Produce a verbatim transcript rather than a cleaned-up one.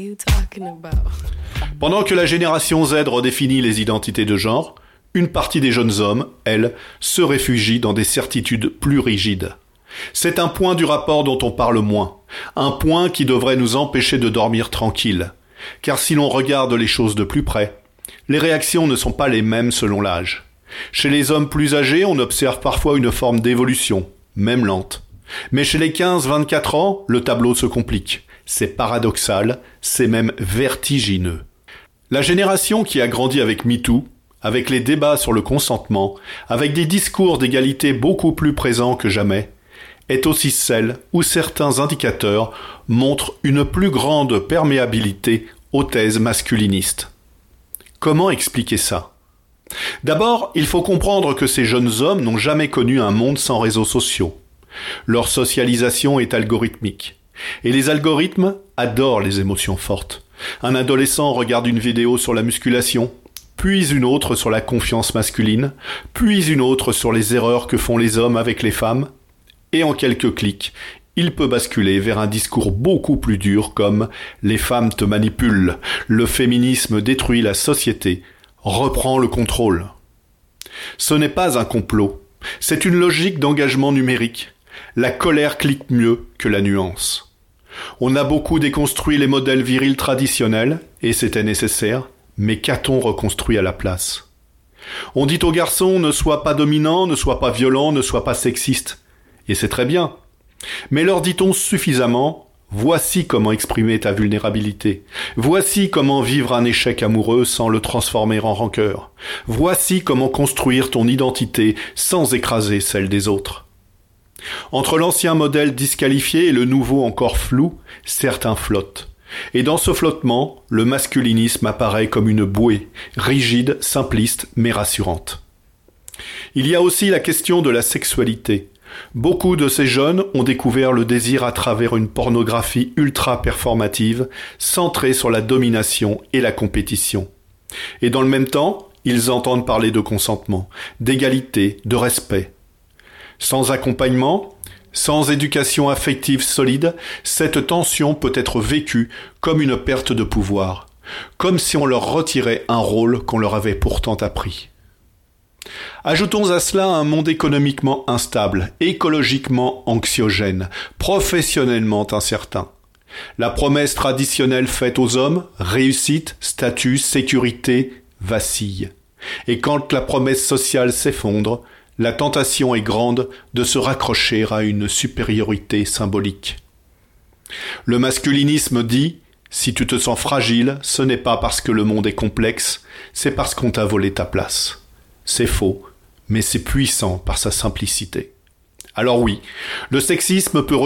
Pendant que la génération Z redéfinit les identités de genre, une partie des jeunes hommes, elle, se réfugie dans des certitudes plus rigides. C'est un point du rapport dont on parle moins, un point qui devrait nous empêcher de dormir tranquille. Car si l'on regarde les choses de plus près, les réactions ne sont pas les mêmes selon l'âge. Chez les hommes plus âgés, on observe parfois une forme d'évolution, même lente. Mais chez les quinze à vingt-quatre ans, le tableau se complique. C'est paradoxal, c'est même vertigineux. La génération qui a grandi avec MeToo, avec les débats sur le consentement, avec des discours d'égalité beaucoup plus présents que jamais, est aussi celle où certains indicateurs montrent une plus grande perméabilité aux thèses masculinistes. Comment expliquer ça ? D'abord, il faut comprendre que ces jeunes hommes n'ont jamais connu un monde sans réseaux sociaux. Leur socialisation est algorithmique. Et les algorithmes adorent les émotions fortes. Un adolescent regarde une vidéo sur la musculation, puis une autre sur la confiance masculine, puis une autre sur les erreurs que font les hommes avec les femmes, et en quelques clics, il peut basculer vers un discours beaucoup plus dur comme « les femmes te manipulent, le féminisme détruit la société, reprends le contrôle ». Ce n'est pas un complot, c'est une logique d'engagement numérique. La colère clique mieux que la nuance. On a beaucoup déconstruit les modèles virils traditionnels, et c'était nécessaire, mais qu'a-t-on reconstruit à la place ? On dit aux garçons « ne sois pas dominant, ne sois pas violent, ne sois pas sexiste ». Et c'est très bien. Mais leur dit-on suffisamment « voici comment exprimer ta vulnérabilité. Voici comment vivre un échec amoureux sans le transformer en rancœur. Voici comment construire ton identité sans écraser celle des autres. » Entre l'ancien modèle disqualifié et le nouveau encore flou, certains flottent. Et dans ce flottement, le masculinisme apparaît comme une bouée, rigide, simpliste, mais rassurante. Il y a aussi la question de la sexualité. Beaucoup de ces jeunes ont découvert le désir à travers une pornographie ultra-performative, centrée sur la domination et la compétition. Et dans le même temps, ils entendent parler de consentement, d'égalité, de respect. Sans accompagnement, sans éducation affective solide, cette tension peut être vécue comme une perte de pouvoir, comme si on leur retirait un rôle qu'on leur avait pourtant appris. Ajoutons à cela un monde économiquement instable, écologiquement anxiogène, professionnellement incertain. La promesse traditionnelle faite aux hommes, réussite, statut, sécurité, vacille. Et quand la promesse sociale s'effondre, la tentation est grande de se raccrocher à une supériorité symbolique. Le masculinisme dit « si tu te sens fragile, ce n'est pas parce que le monde est complexe, c'est parce qu'on t'a volé ta place ». C'est faux, mais c'est puissant par sa simplicité. Alors oui, le sexisme peut